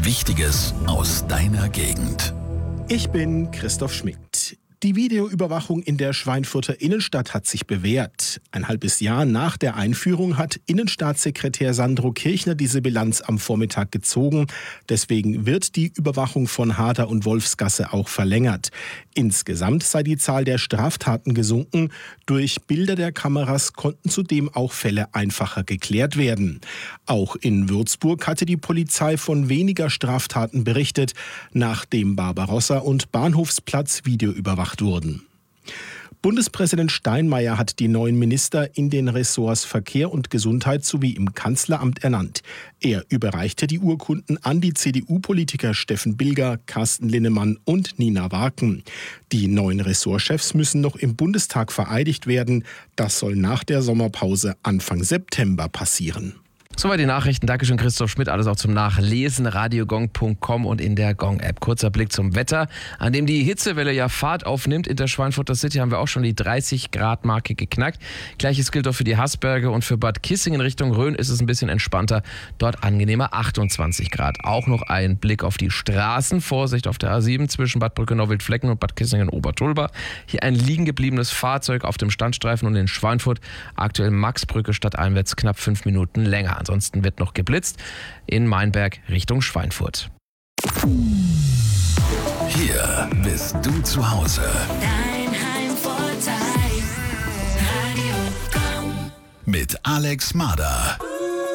Wichtiges aus deiner Gegend. Ich bin Christoph Schmidt. Die Videoüberwachung in der Schweinfurter Innenstadt hat sich bewährt. Ein halbes Jahr nach der Einführung hat Innenstaatssekretär Sandro Kirchner diese Bilanz am Vormittag gezogen. Deswegen wird die Überwachung von Harder und Wolfsgasse auch verlängert. Insgesamt sei die Zahl der Straftaten gesunken. Durch Bilder der Kameras konnten zudem auch Fälle einfacher geklärt werden. Auch in Würzburg hatte die Polizei von weniger Straftaten berichtet, nachdem Barbarossa und Bahnhofsplatz videoüberwacht wurden. Bundespräsident Steinmeier hat die neuen Minister in den Ressorts Verkehr und Gesundheit sowie im Kanzleramt ernannt. Er überreichte die Urkunden an die CDU-Politiker Steffen Bilger, Carsten Linnemann und Nina Warken. Die neuen Ressortchefs müssen noch im Bundestag vereidigt werden. Das soll nach der Sommerpause Anfang September passieren. Soweit die Nachrichten. Dankeschön, Christoph Schmidt. Alles auch zum Nachlesen. radiogong.com und in der Gong-App. Kurzer Blick zum Wetter, an dem die Hitzewelle ja Fahrt aufnimmt. In der Schweinfurter City haben wir auch schon die 30-Grad-Marke geknackt. Gleiches gilt auch für die Haßberge und für Bad Kissingen Richtung Rhön ist es ein bisschen entspannter. Dort angenehmer 28 Grad. Auch noch ein Blick auf die Straßen. Vorsicht auf der A7 zwischen Bad Brückenau-Wildflecken und Bad Kissingen-Obertulba. Hier ein liegen gebliebenes Fahrzeug auf dem Standstreifen und in Schweinfurt. Aktuell Maxbrücke stadteinwärts knapp 5 Minuten länger. Ansonsten wird noch geblitzt in Meinberg Richtung Schweinfurt. Hier bist du zu Hause. Dein Heimvorteil. Radio Gong. Mit Alex Mader.